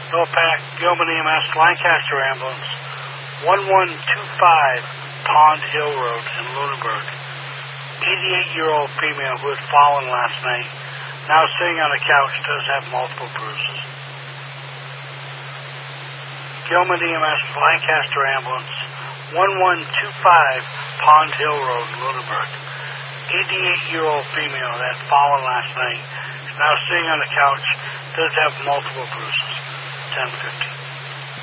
Norpac, Gilman EMS, Lancaster Ambulance, 1125 Pond Hill Road in Lunenburg. 88-year-old female who had fallen last night, now sitting on a couch, does have multiple bruises. Gilman EMS, Lancaster Ambulance, 1125 Pond Hill Road in Lunenburg. 88-year-old female that had fallen last night, is now sitting on a couch, does have multiple bruises. 10:15.